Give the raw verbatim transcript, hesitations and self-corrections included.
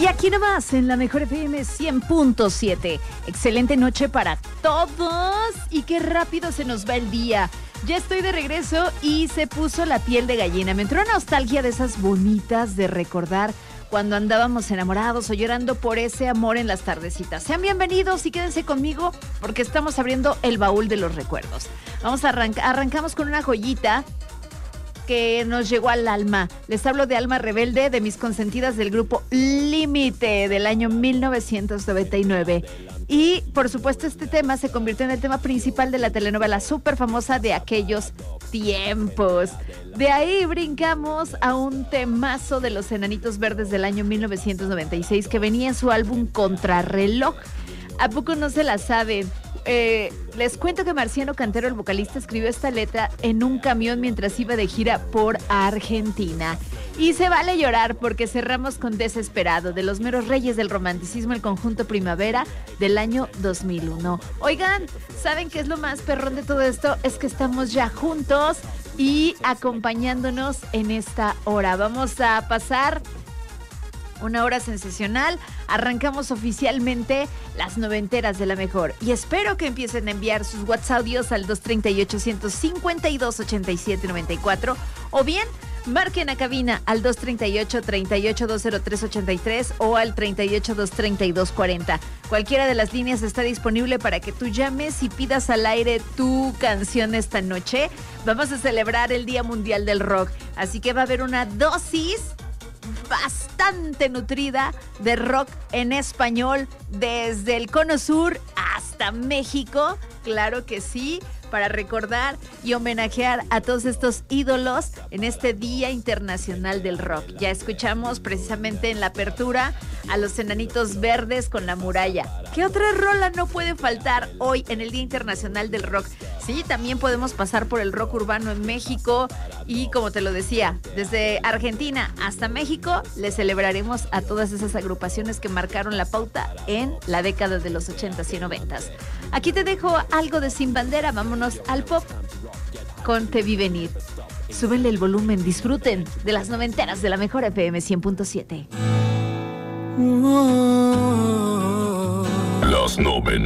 Y aquí nomás, en la Mejor F M cien punto siete. Excelente noche para todos. Y qué rápido se nos va el día. Ya estoy de regreso y se puso la piel de gallina. Me entró nostalgia de esas bonitas de recordar cuando andábamos enamorados o llorando por ese amor en las tardecitas. Sean bienvenidos y quédense conmigo porque estamos abriendo el baúl de los recuerdos. Vamos a arrancar, arrancamos con una joyita que nos llegó al alma. Les hablo de Alma Rebelde, de mis consentidas del grupo Límite del año mil novecientos noventa y nueve. Y por supuesto este tema se convirtió en el tema principal de la telenovela súper famosa de aquellos tiempos. De ahí brincamos a un temazo de los Enanitos Verdes del año mil novecientos noventa y seis que venía en su álbum Contrarreloj. ¿A poco no se la saben? Eh, les cuento que Marciano Cantero, el vocalista, escribió esta letra en un camión mientras iba de gira por Argentina. Y se vale llorar porque cerramos con Desesperado, de los meros reyes del romanticismo, el conjunto Primavera del año dos mil uno. Oigan, ¿saben qué es lo más perrón de todo esto? Es que estamos ya juntos y acompañándonos en esta hora. Vamos a pasar una hora sensacional. Arrancamos oficialmente las noventeras de la mejor. Y espero que empiecen a enviar sus WhatsApp audios al dos tres ocho, cinco dos, ocho siete nueve cuatro. O bien, marquen a cabina al dos tres ocho, tres ocho dos cero tres ocho tres o al tres ocho dos tres dos cuatro cero. Cualquiera de las líneas está disponible para que tú llames y pidas al aire tu canción esta noche. Vamos a celebrar el Día Mundial del Rock. Así que va a haber una dosis bastante nutrida de rock en español desde el Cono Sur hasta México, claro que sí, para recordar y homenajear a todos estos ídolos en este Día Internacional del Rock. Ya escuchamos precisamente en la apertura a los Enanitos Verdes con La Muralla. ¿Qué otra rola no puede faltar hoy en el Día Internacional del Rock? Sí, también podemos pasar por el rock urbano en México y, como te lo decía, desde Argentina hasta México le celebraremos a todas esas agrupaciones que marcaron la pauta en la década de los ochentas y noventas. Aquí te dejo algo de Sin Bandera, vámonos al pop con Te Vi Venir. Súbenle el volumen, disfruten de las noventeras de la Mejor F M cien punto siete. Las noven.